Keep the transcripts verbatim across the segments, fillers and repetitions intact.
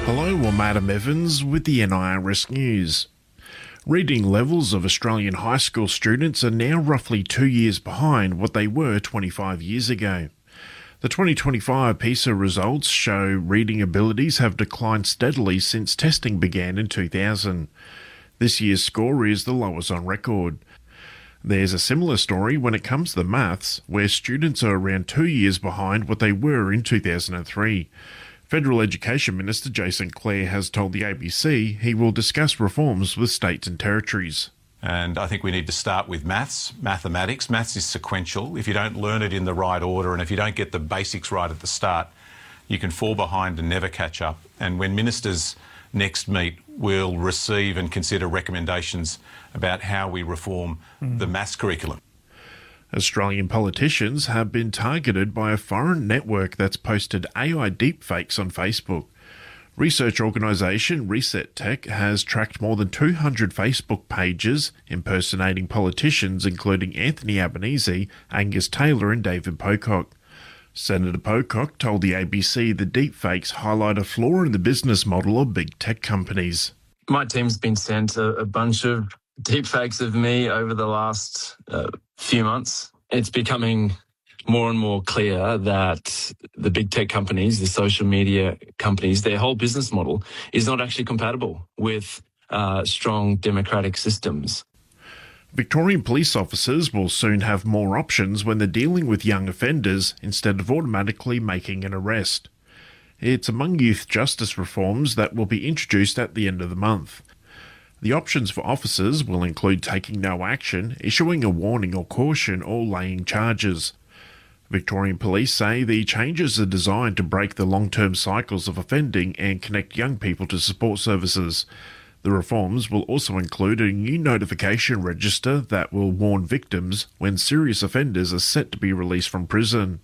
Hello, I'm Adam Evans with the N I R S News. Reading levels of Australian high school students are now roughly two years behind what they were twenty-five years ago. The twenty twenty-five PISA results show reading abilities have declined steadily since testing began in two thousand. This year's score is the lowest on record. There's a similar story when it comes to the maths, where students are around two years behind what they were in two thousand three. Federal Education Minister Jason Clare has told the A B C he will discuss reforms with states and territories. And I think we need to start with maths, mathematics. Maths is sequential. If you don't learn it in the right order and if you don't get the basics right at the start, you can fall behind and never catch up. And when ministers next meet, we'll receive and consider recommendations about how we reform mm. the maths curriculum. Australian politicians have been targeted by a foreign network that's posted A I deepfakes on Facebook. Research organisation Reset Tech has tracked more than two hundred Facebook pages impersonating politicians including Anthony Albanese, Angus Taylor and David Pocock. Senator Pocock told the A B C the deepfakes highlight a flaw in the business model of big tech companies. My team's been sent a, a bunch of deepfakes of me over the last uh, few months. It's becoming more and more clear that the big tech companies, the social media companies, their whole business model is not actually compatible with uh, strong democratic systems. Victorian police officers will soon have more options when they're dealing with young offenders instead of automatically making an arrest. It's among youth justice reforms that will be introduced at the end of the month. The options for officers will include taking no action, issuing a warning or caution, or laying charges. Victorian Police say the changes are designed to break the long-term cycles of offending and connect young people to support services. The reforms will also include a new notification register that will warn victims when serious offenders are set to be released from prison.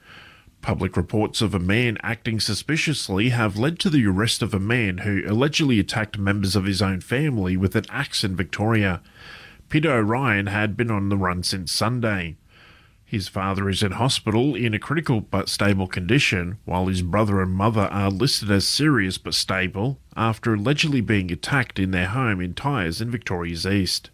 Public reports of a man acting suspiciously have led to the arrest of a man who allegedly attacked members of his own family with an axe in Victoria. Peter O'Ryan had been on the run since Sunday. His father is in hospital in a critical but stable condition, while his brother and mother are listed as serious but stable after allegedly being attacked in their home in Tyres in Victoria's East.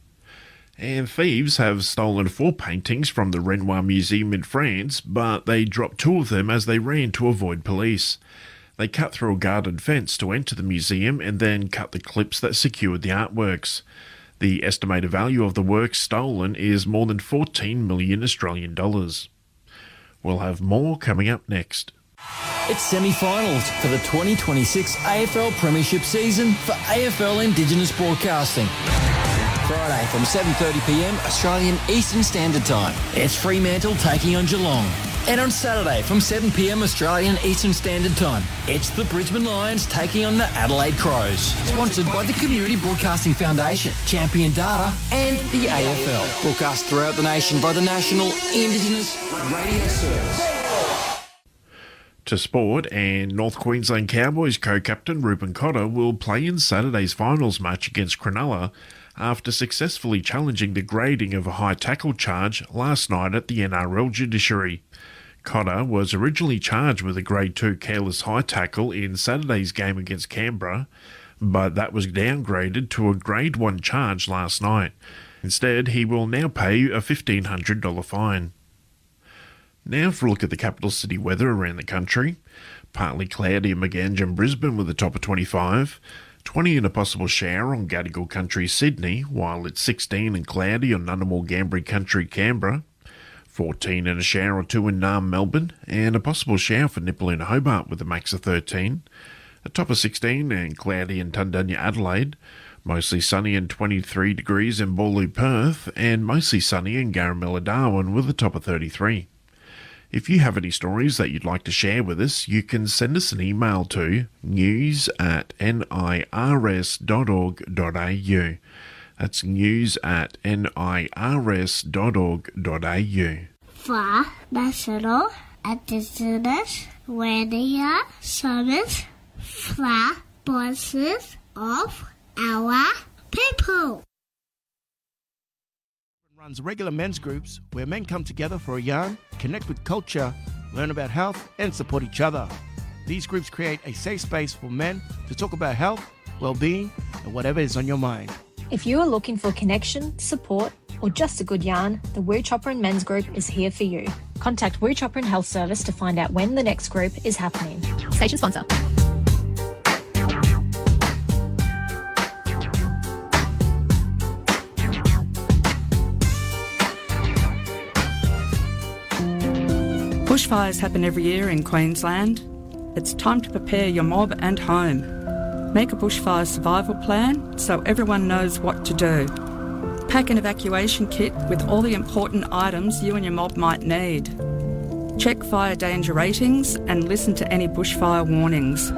And thieves have stolen four paintings from the Renoir Museum in France, but they dropped two of them as they ran to avoid police. They cut through a guarded fence to enter the museum and then cut the clips that secured the artworks. The estimated value of the works stolen is more than fourteen million Australian dollars. We'll have more coming up next. It's semi-finals for the twenty twenty-six A F L Premiership season for A F L Indigenous Broadcasting. Friday from seven thirty p m Australian Eastern Standard Time, it's Fremantle taking on Geelong. And on Saturday from seven p m Australian Eastern Standard Time, it's the Brisbane Lions taking on the Adelaide Crows. Sponsored by the Community Broadcasting Foundation, Champion Data and the A F L. Broadcast throughout the nation by the National Indigenous Radio Service. To sport, and North Queensland Cowboys co-captain Reuben Cotter will play in Saturday's finals match against Cronulla after successfully challenging the grading of a high tackle charge last night at the N R L judiciary. Cotter was originally charged with a Grade two careless high tackle in Saturday's game against Canberra, but that was downgraded to a Grade one charge last night. Instead, he will now pay a fifteen hundred dollars fine. Now for a look at the capital city weather around the country. Partly cloudy in Maganj and Brisbane with a top of twenty-five. twenty and a possible shower on Gadigal Country, Sydney, while it's sixteen and cloudy on Ngunnawal Gambri Country, Canberra. fourteen and a shower or two in Naarm, Melbourne, and a possible shower for Nipaluna, Hobart with a max of thirteen. A top of sixteen and cloudy in Tundunya, Adelaide. Mostly sunny and twenty-three degrees in Boorloo, Perth, and mostly sunny in Garamilla, Darwin with a top of thirty-three. If you have any stories that you'd like to share with us, you can send us an email to news at nirs dot org dot a u. That's news at nirs dot org dot a u. For National Indigenous Radio Service, for voices of our people. Runs regular men's groups where men come together for a yarn, connect with culture, learn about health and support each other. These groups create a safe space for men to talk about health, well-being, and whatever is on your mind. If you are looking for connection, support, or just a good yarn, the Woo Chopper and Men's Group is here for you. Contact Woo Chopper and Health Service to find out when the next group is happening. Station sponsor. Bushfires happen every year in Queensland. It's time to prepare your mob and home. Make a bushfire survival plan so everyone knows what to do. Pack an evacuation kit with all the important items you and your mob might need. Check fire danger ratings and listen to any bushfire warnings.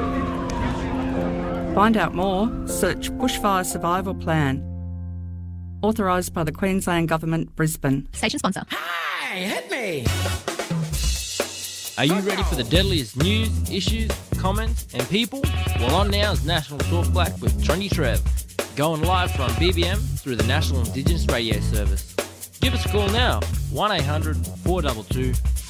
Find out more, search Bushfire Survival Plan. Authorised by the Queensland Government, Brisbane. Station sponsor. Hey, hit me! Are you ready for the deadliest news, issues, comments and people? Well, on now is National Talk Black with Trendy Trev. Going live from B B M through the National Indigenous Radio Service. Give us a call now, one eight hundred four two two